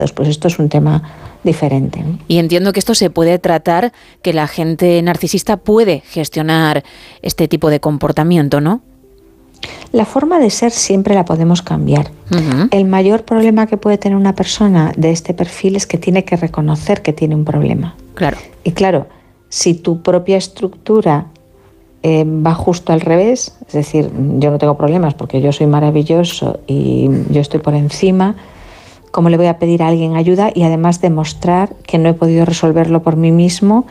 pues esto es un tema diferente, ¿no? Y entiendo que esto se puede tratar, que la gente narcisista puede gestionar este tipo de comportamiento, ¿no? La forma de ser siempre la podemos cambiar. Uh-huh. El mayor problema que puede tener una persona de este perfil es que tiene que reconocer que tiene un problema. Claro. Y claro, si tu propia estructura va justo al revés, es decir, yo no tengo problemas porque yo soy maravilloso y yo estoy por encima, ¿cómo le voy a pedir a alguien ayuda y además demostrar que no he podido resolverlo por mí mismo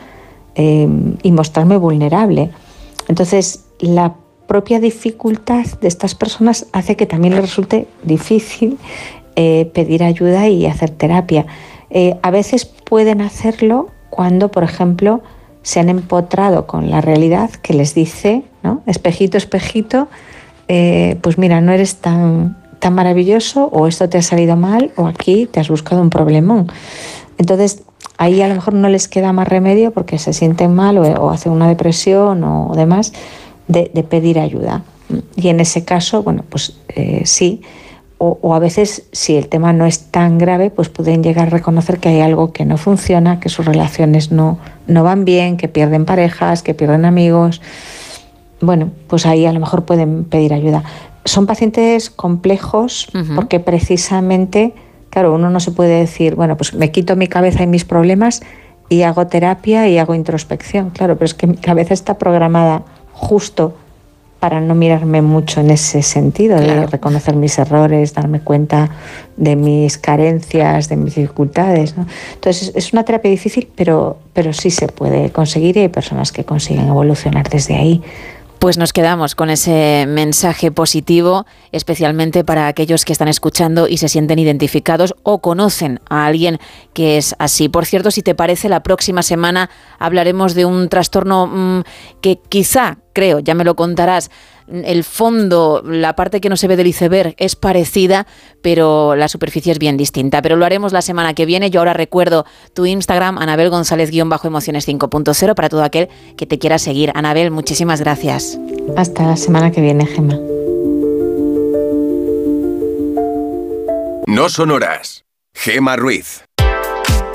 y mostrarme vulnerable? Entonces, la propia dificultad de estas personas hace que también les resulte difícil pedir ayuda y hacer terapia. A veces pueden hacerlo cuando, por ejemplo, se han empotrado con la realidad que les dice, ¿no? Espejito, espejito, pues mira, no eres tan maravilloso, o esto te ha salido mal, o aquí te has buscado un problemón. Entonces, ahí a lo mejor no les queda más remedio porque se sienten mal o hacen una depresión o demás, de pedir ayuda. Y en ese caso, bueno, pues sí, o a veces si el tema no es tan grave, pues pueden llegar a reconocer que hay algo que no funciona, que sus relaciones no van bien, que pierden parejas, que pierden amigos. Bueno, pues ahí a lo mejor pueden pedir ayuda. Son pacientes complejos porque precisamente, claro, uno no se puede decir, bueno, pues me quito mi cabeza y mis problemas y hago terapia y hago introspección. Claro, pero es que mi cabeza está programada justo para no mirarme mucho en ese sentido, claro, de reconocer mis errores, darme cuenta de mis carencias, de mis dificultades, ¿no? Entonces es una terapia difícil, pero sí se puede conseguir y hay personas que consiguen evolucionar desde ahí. Pues nos quedamos con ese mensaje positivo, especialmente para aquellos que están escuchando y se sienten identificados o conocen a alguien que es así. Por cierto, si te parece, la próxima semana hablaremos de un trastorno que quizá, creo, ya me lo contarás, el fondo, la parte que no se ve del iceberg es parecida, pero la superficie es bien distinta. Pero lo haremos la semana que viene. Yo ahora recuerdo tu Instagram, Anabel González-Emociones 5.0, para todo aquel que te quiera seguir. Anabel, muchísimas gracias. Hasta la semana que viene, Gemma. No son horas. Gemma Ruiz.